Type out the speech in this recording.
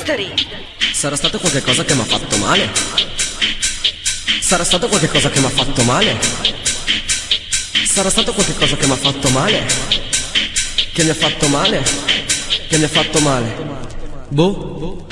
Mystery. Sarà stato qualche cosa che mi ha fatto male? Sarà stato qualche cosa che mi ha fatto male? Sarà stato qualche cosa che mi ha fatto male? Che mi ha fatto male? Che mi ha fatto male? Boh.